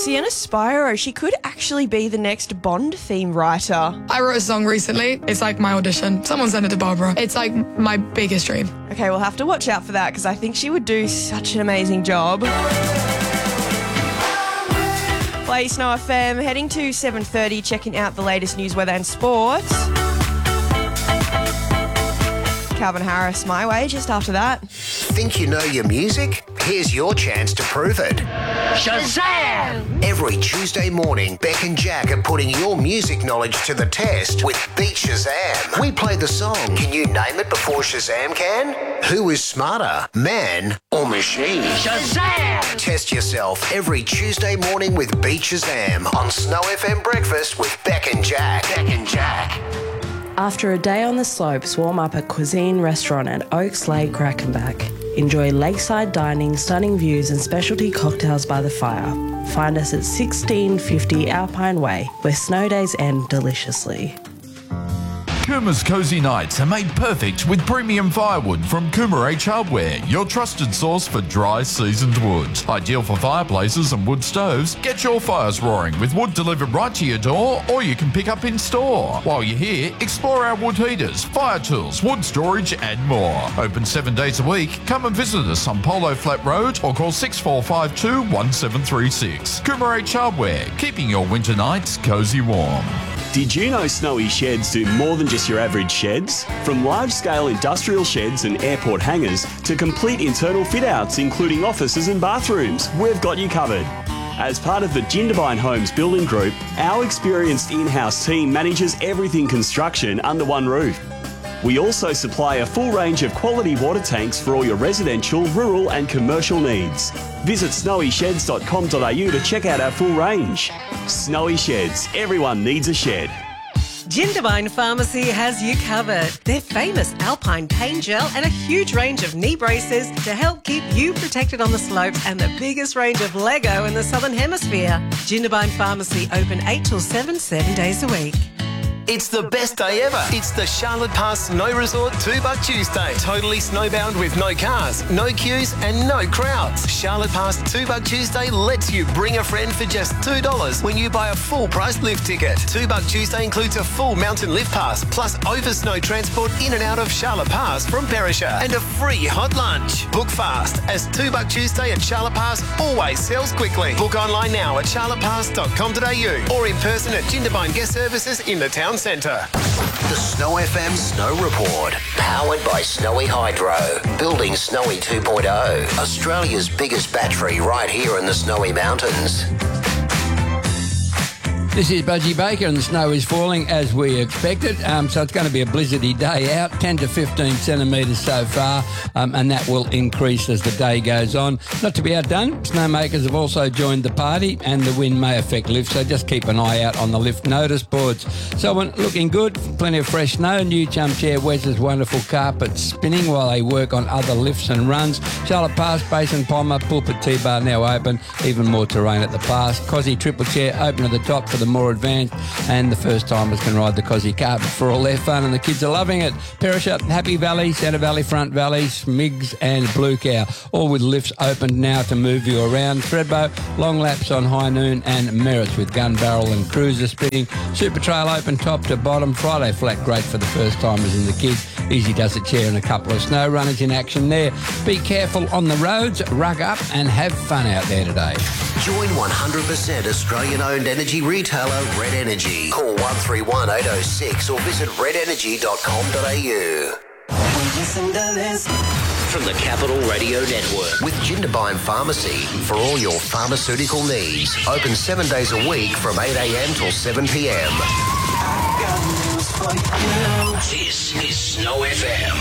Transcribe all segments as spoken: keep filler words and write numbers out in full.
Sienna Spiro, she could actually be the next Bond theme writer. I wrote a song recently. It's like my audition. Someone sent it to Barbara. It's like my biggest dream. Okay, we'll have to watch out for that because I think she would do such an amazing job. Play Snow F M, heading to seven thirty, checking out the latest news, weather and sports. Calvin Harris, My Way, just after that. Think you know your music? Here's your chance to prove it. Shazam! Every Tuesday morning, Beck and Jack are putting your music knowledge to the test with Beat Shazam. We play the song. Can you name it before Shazam can? Who is smarter, man or machine? Shazam! Test yourself every Tuesday morning with Beat Shazam on Snow F M Breakfast with Beck and Jack. Beck and Jack. After a day on the slopes, warm up at Cuisine Restaurant at Oaks Lake, Crackenback. Enjoy lakeside dining, stunning views and specialty cocktails by the fire. Find us at sixteen fifty Alpine Way, where snow days end deliciously. Coomer's Cozy Nights are made perfect with premium firewood from Coomer H Hardware, your trusted source for dry, seasoned wood. Ideal for fireplaces and wood stoves, get your fires roaring with wood delivered right to your door, or you can pick up in store. While you're here, explore our wood heaters, fire tools, wood storage and more. Open seven days a week. Come and visit us on Polo Flat Road or call six four five two, one seven three six. Coomer H Hardware, keeping your winter nights cozy warm. Did you know Snowy Sheds do more than just your average sheds? From large-scale industrial sheds and airport hangars to complete internal fit-outs including offices and bathrooms, we've got you covered. As part of the Jindabyne Homes Building Group, our experienced in-house team manages everything construction under one roof. We also supply a full range of quality water tanks for all your residential, rural and commercial needs. Visit snowy sheds dot com dot a u to check out our full range. Snowy Sheds, everyone needs a shed. Jindabyne Pharmacy has you covered. Their famous Alpine pain gel and a huge range of knee braces to help keep you protected on the slopes and the biggest range of Lego in the Southern Hemisphere. Jindabyne Pharmacy open eight till seven, seven days a week. It's the best day ever. It's the Charlotte Pass Snow Resort two buck Tuesday. Totally snowbound with no cars, no queues and no crowds. Charlotte Pass two buck Tuesday lets you bring a friend for just two dollars when you buy a full price lift ticket. two buck Tuesday includes a full mountain lift pass plus over snow transport in and out of Charlotte Pass from Perisher and a free hot lunch. Book fast as two buck Tuesday at Charlotte Pass always sells quickly. Book online now at charlotte pass dot com dot a u or in person at Jindabyne Guest Services in the town centre. The Snow F M Snow Report, powered by Snowy Hydro, building Snowy two point oh, Australia's biggest battery right here in the Snowy Mountains. This is Budgie Baker and the snow is falling as we expected, um, so it's going to be a blizzardy day out, ten to fifteen centimetres so far, um, and that will increase as the day goes on. Not to be outdone, snowmakers have also joined the party and the wind may affect lifts, so just keep an eye out on the lift notice boards. So looking good, plenty of fresh snow, new Chum Chair Wes's wonderful carpet spinning while they work on other lifts and runs. Charlotte Pass, Basin Palmer, Pulpit T-Bar now open, even more terrain at the pass. Cozzy Triple Chair open at the top for the more advanced, and the first timers can ride the Cozzy carpet for all their fun, and the kids are loving it. Perisher, Happy Valley, Centre Valley, Front Valley, Smiggs and Blue Cow, all with lifts opened now to move you around. Thredbo, long laps on High Noon and Merritts with Gun Barrel and Cruiser spinning. Super Trail open top to bottom. Friday flat great for the first timers and the kids. Easy does it chair and a couple of snow runners in action there. Be careful on the roads, rug up and have fun out there today. Join one hundred percent Australian-owned energy retailer Red Energy. Call one three one, eight oh six or visit red energy dot com dot a u. From the Capital Radio Network with Jindabyne Pharmacy for all your pharmaceutical needs. Open seven days a week from eight a m till seven p m. This is Snow F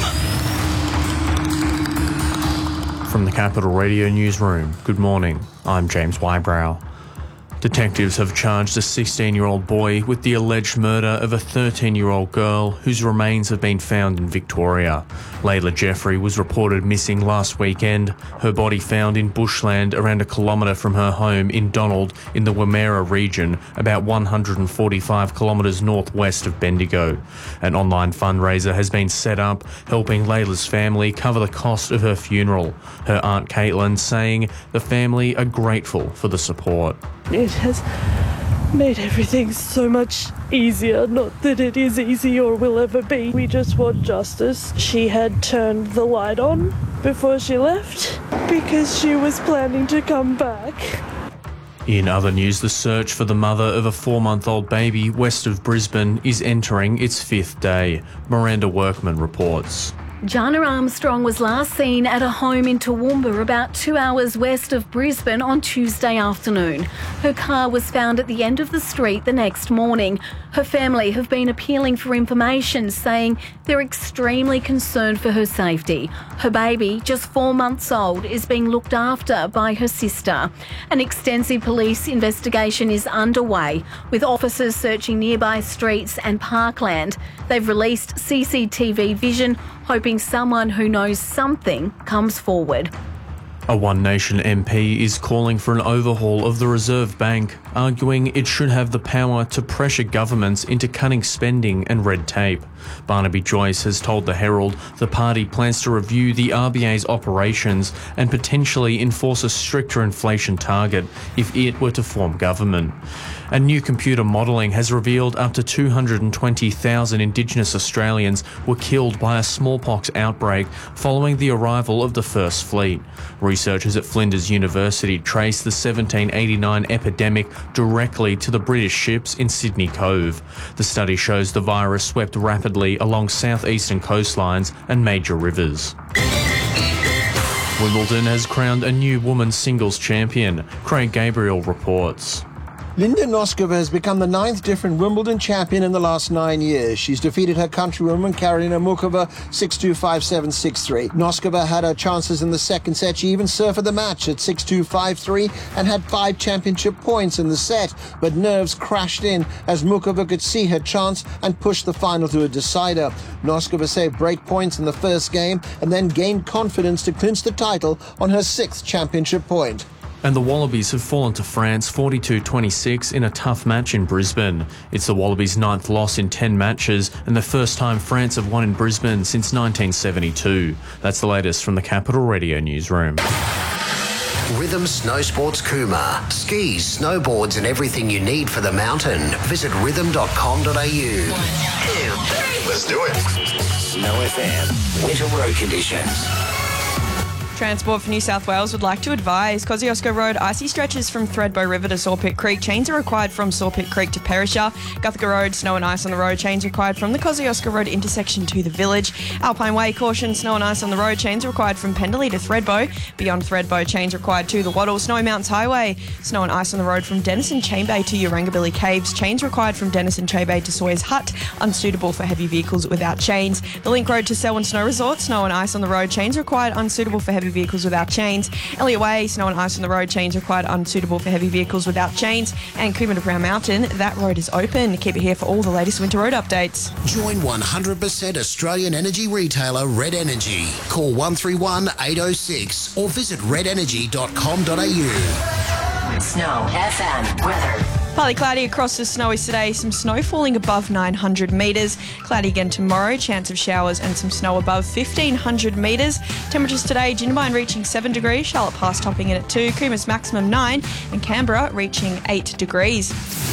M. From the Capital Radio Newsroom, good morning. I'm James Wybrow. Detectives have charged a sixteen-year-old boy with the alleged murder of a thirteen-year-old girl whose remains have been found in Victoria. Layla Jeffrey was reported missing last weekend, her body found in bushland around a kilometre from her home in Donald in the Wimmera region, about one hundred forty-five kilometres northwest of Bendigo. An online fundraiser has been set up, helping Layla's family cover the cost of her funeral. Her aunt Caitlin saying the family are grateful for the support. It has made everything so much easier. Not that it is easy or will ever be. We just want justice. She had turned the light on before she left because she was planning to come back. In other news, the search for the mother of a four-month-old baby west of Brisbane is entering its fifth day. Miranda Workman reports. Jana Armstrong was last seen at a home in Toowoomba, about two hours west of Brisbane, on Tuesday afternoon. Her car was found at the end of the street the next morning. Her family have been appealing for information, saying they're extremely concerned for her safety. Her baby, just four months old, is being looked after by her sister. An extensive police investigation is underway, with officers searching nearby streets and parkland. They've released C C T V vision, hoping someone who knows something comes forward. A One Nation M P is calling for an overhaul of the Reserve Bank, arguing it should have the power to pressure governments into cutting spending and red tape. Barnaby Joyce has told the Herald the party plans to review the R B A's operations and potentially enforce a stricter inflation target if it were to form government. And new computer modelling has revealed up to two hundred twenty thousand Indigenous Australians were killed by a smallpox outbreak following the arrival of the First Fleet. Researchers at Flinders University traced the seventeen eighty-nine epidemic directly to the British ships in Sydney Cove. The study shows the virus swept rapidly along southeastern coastlines and major rivers. Wimbledon has crowned a new women's singles champion. Craig Gabriel reports. Linda Noskova has become the ninth different Wimbledon champion in the last nine years. She's defeated her countrywoman Karolina Muchova six two, five seven, six three. Noskova had her chances in the second set. She even surfed the match at six two, five three and had five championship points in the set. But nerves crashed in as Muchova could see her chance and pushed the final to a decider. Noskova saved break points in the first game and then gained confidence to clinch the title on her sixth championship point. And the Wallabies have fallen to France forty-two twenty-six in a tough match in Brisbane. It's the Wallabies' ninth loss in ten matches and the first time France have won in Brisbane since nineteen seventy-two. That's the latest from the Capital Radio newsroom. Rhythm Snow Sports Cooma. Skis, snowboards and everything you need for the mountain. Visit rhythm dot com dot a u. Let's do it. Snow F M. Winter road conditions. Transport for New South Wales would like to advise Kosciuszko Road icy stretches from Thredbo River to Sawpit Creek. Chains are required from Sawpit Creek to Perisher. Guthica Road, snow and ice on the road. Chains required from the Kosciuszko Road intersection to the village. Alpine Way, caution, snow and ice on the road. Chains required from Pendley to Thredbo. Beyond Thredbo, chains required to the Wattle. Snowy Mountains Highway, snow and ice on the road from Denison Chain Bay to Urangabilly Caves. Chains required from Denison Chain Bay to Sawyers Hut. Unsuitable for heavy vehicles without chains. The Link Road to Selwyn Snow Resort, snow and ice on the road. Chains required, unsuitable for heavy vehicles without chains. Elliot Way, snow and ice on the road. Chains required, unsuitable for heavy vehicles without chains. And Cooma to Brown Mountain, that road is open. Keep it here for all the latest winter road updates. Join one hundred percent Australian energy retailer Red Energy. Call one three one, eight oh six or visit red energy dot com dot a u. Snow F M weather. Partly cloudy across the snowies today. Some snow falling above nine hundred metres. Cloudy again tomorrow. Chance of showers and some snow above fifteen hundred metres. Temperatures today, Jindabyne reaching seven degrees. Charlotte Pass topping in at two. Cooma's maximum nine. And Canberra reaching eight degrees.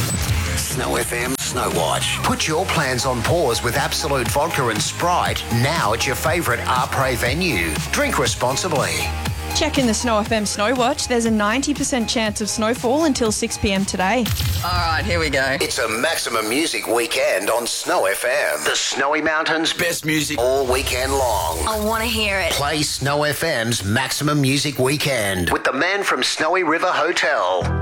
Snow F M Snow Watch. Put your plans on pause with Absolute Vodka and Sprite now at your favourite Arpre venue. Drink responsibly. Check in the Snow F M Snow Watch. There's a ninety percent chance of snowfall until six p.m. today. All right, here we go. It's a maximum music weekend on Snow F M. The Snowy Mountains' best music all weekend long. I want to hear it. Play Snow F M's Maximum Music Weekend with the man from Snowy River Hotel.